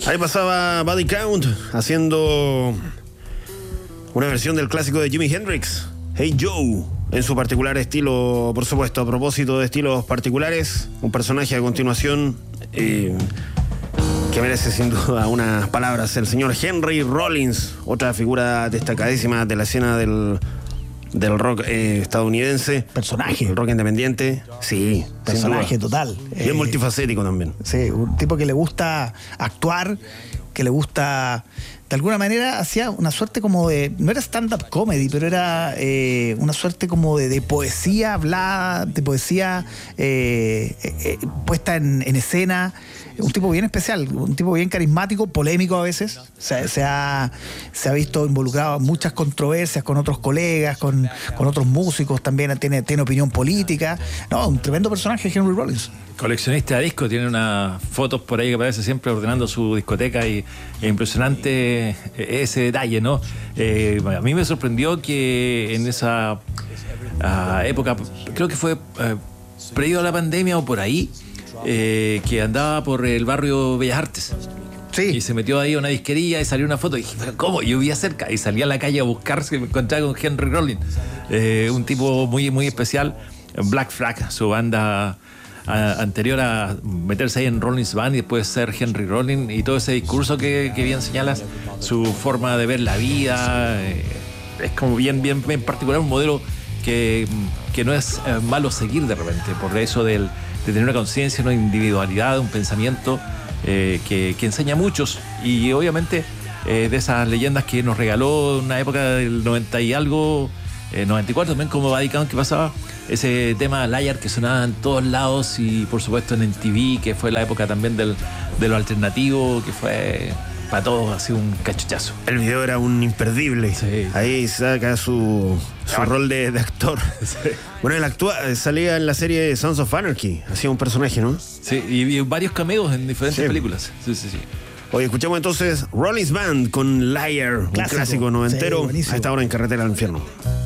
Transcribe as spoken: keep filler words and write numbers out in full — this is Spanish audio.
Ahí pasaba Body Count haciendo una versión del clásico de Jimi Hendrix, Hey Joe, en su particular estilo, por supuesto. A propósito de estilos particulares, un personaje a continuación eh, que merece sin duda unas palabras, el señor Henry Rollins, otra figura destacadísima de la escena del, del rock eh, estadounidense. Personaje. El rock independiente, sí. Personaje total. Bien eh, multifacético también. Sí, un tipo que le gusta actuar, que le gusta... De alguna manera hacía una suerte como de... No era stand-up comedy, pero era eh, una suerte como de, de poesía hablada, de poesía eh, eh, puesta en, en escena. Un tipo bien especial, un tipo bien carismático, polémico a veces. Se, se, ha, se ha visto involucrado en muchas controversias con otros colegas, con, con otros músicos. También tiene, tiene opinión política. No, un tremendo personaje, Henry Rollins. Coleccionista de discos, tiene unas fotos por ahí que aparece siempre ordenando su discoteca y es impresionante ese detalle, ¿no? Eh, a mí me sorprendió que en esa uh, época, creo que fue uh, previo a la pandemia o por ahí, eh, que andaba por el barrio Bellas Artes. Sí. Y se metió ahí a una disquería y salió una foto. Y dije, ¿pero cómo? Yo vivía cerca y salí a la calle a buscar, me encontraba con Henry Rollins, eh, un tipo muy, muy especial. Black Flag, su banda a, anterior a meterse ahí en Rollins Band y después ser Henry Rollins, y todo ese discurso que, que bien señalas, su forma de ver la vida, eh, es como bien, bien, bien particular, un modelo que, que no es eh, malo seguir de repente, por eso del, de tener una conciencia, una individualidad, un pensamiento eh, que, que enseña a muchos, y obviamente eh, de esas leyendas que nos regaló en una época del noventa y algo, eh, noventa y cuatro también, como Body Count, que pasaba ese tema Liar que sonaba en todos lados, y por supuesto en M T V, que fue la época también del, de lo alternativo, que fue para todos así un cachuchazo. El video era un imperdible. Sí. Ahí saca su, su ah. rol de, de actor. Sí. Bueno, él actúa, salía en la serie Sons of Anarchy, hacía un personaje, ¿no? Sí, y, y varios cameos en diferentes sí. películas. Sí, sí, sí. Oye, escuchamos entonces Rollins Band con Liar, clásico. Un clásico noventero, sí, a esta hora en Carretera al Infierno.